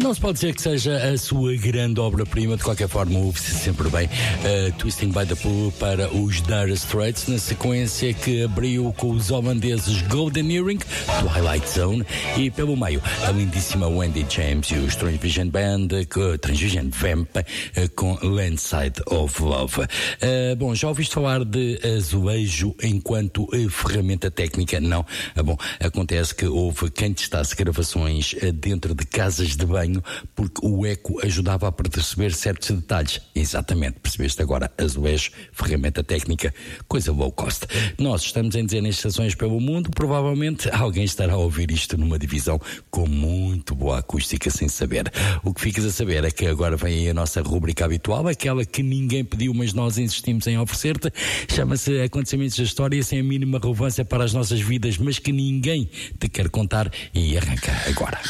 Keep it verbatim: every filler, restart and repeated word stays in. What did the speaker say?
Não se pode dizer que seja a sua grande obra-prima, de qualquer forma ouve-se sempre bem. Uh, Twisting by the Pool para os Dire Straits, na sequência que abriu com os holandeses Golden Earring, Twilight Zone, e pelo meio a lindíssima Wendy James e os Transvision Band, uh, Transvision Vamp, uh, com Landside of Love. Uh, bom, já ouviste falar de azulejo enquanto uh, ferramenta técnica? Não. Uh, bom, acontece que houve quem testasse gravações uh, dentro de casas de banho porque o eco ajudava a perceber certos detalhes. Exatamente, percebeste agora? Azulejo, ferramenta técnica, coisa low cost. Nós estamos em dezenas de estações pelo mundo, provavelmente alguém estará a ouvir isto numa divisão com muito boa acústica sem saber. O que ficas a saber é que agora vem aí a nossa rubrica habitual, aquela que ninguém pediu, mas nós insistimos em oferecer-te. Chama-se Acontecimentos da História, sem a mínima relevância para as nossas vidas, mas que ninguém te quer contar, e arranca agora.